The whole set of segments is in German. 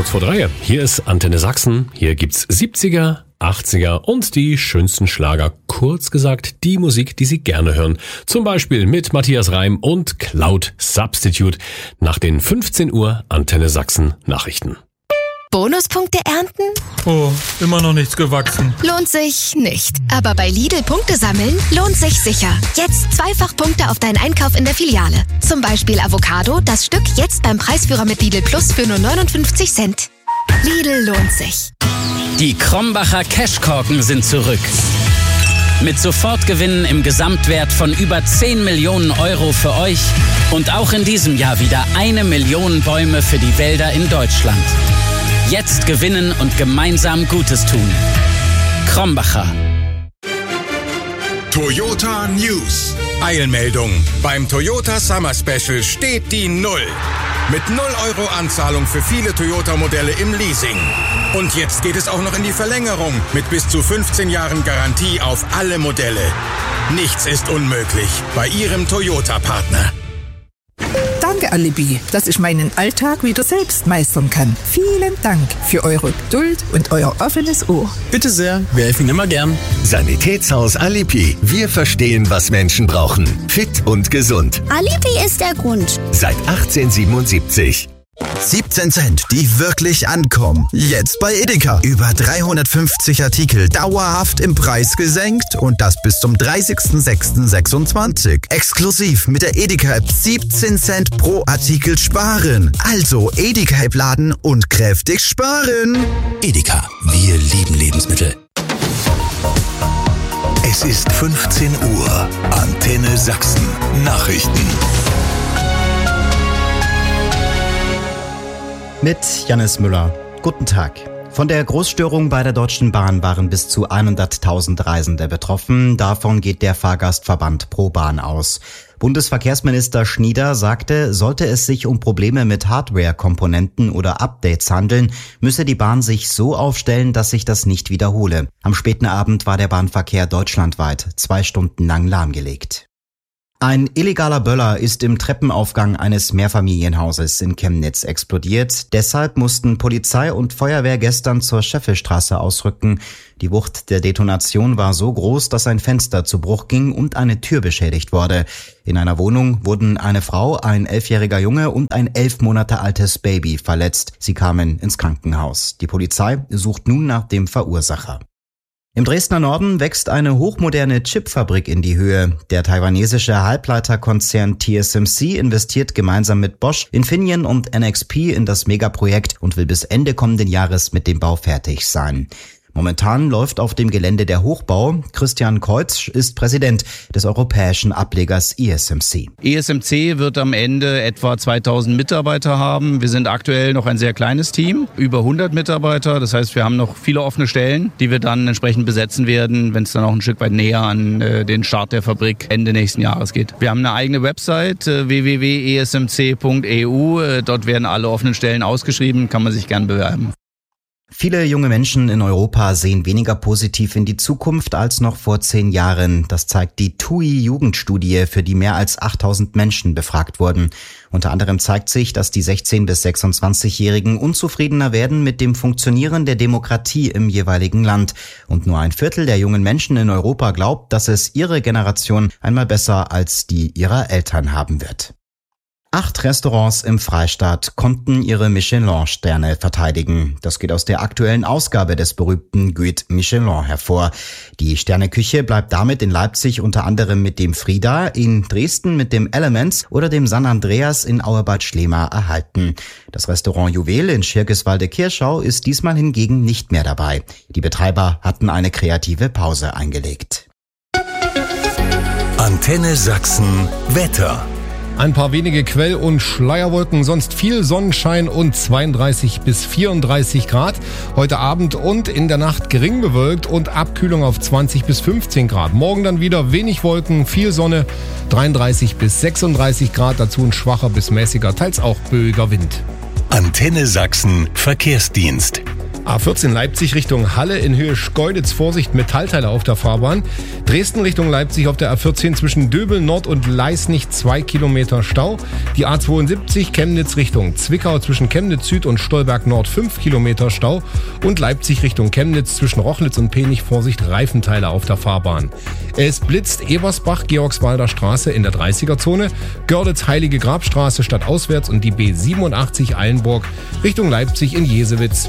kurz vor 3. Hier ist Antenne Sachsen. Hier gibt's 70er, 80er und die schönsten Schlager. Kurz gesagt, die Musik, die Sie gerne hören. Zum Beispiel mit Matthias Reim und Cloud Substitute nach den 15 Uhr Antenne Sachsen Nachrichten. Bonuspunkte ernten? Oh, immer noch nichts gewachsen. Lohnt sich nicht. Aber bei Lidl Punkte sammeln lohnt sich sicher. Jetzt zweifach Punkte auf deinen Einkauf in der Filiale. Zum Beispiel Avocado, das Stück jetzt beim Preisführer mit Lidl Plus für nur 59 Cent. Lidl lohnt sich. Die Krombacher Cashkorken sind zurück. Mit Sofortgewinnen im Gesamtwert von über 10 Millionen Euro für euch und auch in diesem Jahr wieder 1 Million Bäume für die Wälder in Deutschland. Jetzt gewinnen und gemeinsam Gutes tun. Krombacher. Toyota News. Eilmeldung. Beim Toyota Summer Special steht die 0. Mit 0 Euro Anzahlung für viele Toyota-Modelle im Leasing. Und jetzt geht es auch noch in die Verlängerung mit bis zu 15 Jahren Garantie auf alle Modelle. Nichts ist unmöglich bei Ihrem Toyota-Partner. Danke, Alibi, dass ich meinen Alltag wieder selbst meistern kann. Vielen Dank für eure Geduld und euer offenes Ohr. Bitte sehr, wir helfen immer gern. Sanitätshaus Alibi. Wir verstehen, was Menschen brauchen. Fit und gesund. Alibi ist der Grund. Seit 1877. 17 Cent, die wirklich ankommen. Jetzt bei Edeka. Über 350 Artikel dauerhaft im Preis gesenkt und das bis zum 30.06.26. Exklusiv mit der Edeka-App 17 Cent pro Artikel sparen. Also Edeka-App laden und kräftig sparen. Edeka, wir lieben Lebensmittel. Es ist 15 Uhr. Antenne Sachsen. Nachrichten. Mit Jannis Müller. Guten Tag. Von der Großstörung bei der Deutschen Bahn waren bis zu 100.000 Reisende betroffen. Davon geht der Fahrgastverband ProBahn aus. Bundesverkehrsminister Schnieder sagte, sollte es sich um Probleme mit Hardware-Komponenten oder Updates handeln, müsse die Bahn sich so aufstellen, dass sich das nicht wiederhole. Am späten Abend war der Bahnverkehr deutschlandweit 2 Stunden lang lahmgelegt. Ein illegaler Böller ist im Treppenaufgang eines Mehrfamilienhauses in Chemnitz explodiert. Deshalb mussten Polizei und Feuerwehr gestern zur Scheffelstraße ausrücken. Die Wucht der Detonation war so groß, dass ein Fenster zu Bruch ging und eine Tür beschädigt wurde. In einer Wohnung wurden eine Frau, ein 11-jähriger Junge und ein 11 Monate altes Baby verletzt. Sie kamen ins Krankenhaus. Die Polizei sucht nun nach dem Verursacher. Im Dresdner Norden wächst eine hochmoderne Chipfabrik in die Höhe. Der taiwanesische Halbleiterkonzern TSMC investiert gemeinsam mit Bosch, Infineon und NXP in das Megaprojekt und will bis Ende kommenden Jahres mit dem Bau fertig sein. Momentan läuft auf dem Gelände der Hochbau. Christian Keutsch ist Präsident des europäischen Ablegers ESMC. ESMC wird am Ende etwa 2000 Mitarbeiter haben. Wir sind aktuell noch ein sehr kleines Team, über 100 Mitarbeiter. Das heißt, wir haben noch viele offene Stellen, die wir dann entsprechend besetzen werden, wenn es dann auch ein Stück weit näher an den Start der Fabrik Ende nächsten Jahres geht. Wir haben eine eigene Website, www.esmc.eu. Dort werden alle offenen Stellen ausgeschrieben, kann man sich gern bewerben. Viele junge Menschen in Europa sehen weniger positiv in die Zukunft als noch vor 10 Jahren. Das zeigt die TUI-Jugendstudie, für die mehr als 8000 Menschen befragt wurden. Unter anderem zeigt sich, dass die 16- bis 26-Jährigen unzufriedener werden mit dem Funktionieren der Demokratie im jeweiligen Land. Und nur ein Viertel der jungen Menschen in Europa glaubt, dass es ihre Generation einmal besser als die ihrer Eltern haben wird. 8 Restaurants im Freistaat konnten ihre Michelin-Sterne verteidigen. Das geht aus der aktuellen Ausgabe des berühmten Guide Michelin hervor. Die Sterneküche bleibt damit in Leipzig unter anderem mit dem Frida, in Dresden mit dem Elements oder dem San Andreas in Auerbad Schlema erhalten. Das Restaurant Juwel in Schirkeswalde-Kirschau ist diesmal hingegen nicht mehr dabei. Die Betreiber hatten eine kreative Pause eingelegt. Antenne Sachsen Wetter. Ein paar wenige Quell- und Schleierwolken, sonst viel Sonnenschein und 32 bis 34 Grad. Heute Abend und in der Nacht gering bewölkt und Abkühlung auf 20 bis 15 Grad. Morgen dann wieder wenig Wolken, viel Sonne, 33 bis 36 Grad, dazu ein schwacher bis mäßiger, teils auch böiger Wind. Antenne Sachsen Verkehrsdienst. A14 Leipzig Richtung Halle in Höhe Schkeuditz. Vorsicht, Metallteile auf der Fahrbahn. Dresden Richtung Leipzig auf der A14 zwischen Döbel Nord und Leisnig 2 Kilometer Stau. Die A72 Chemnitz Richtung Zwickau zwischen Chemnitz Süd und Stolberg Nord 5 Kilometer Stau. Und Leipzig Richtung Chemnitz zwischen Rochlitz und Penich. Vorsicht, Reifenteile auf der Fahrbahn. Es blitzt Ebersbach, Georgswalder Straße in der 30er-Zone. Görlitz Heilige Grabstraße stadtauswärts und die B87 Eilenburg Richtung Leipzig in Jesewitz.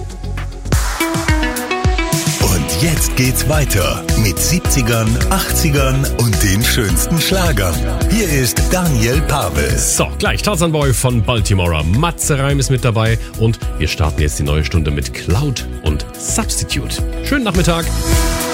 Und jetzt geht's weiter mit 70ern, 80ern und den schönsten Schlagern. Hier ist Daniel Pavel. So, gleich Tarzan Boy von Baltimora. Matze Reim ist mit dabei und wir starten jetzt die neue Stunde mit Cloud und Substitute. Schönen Nachmittag.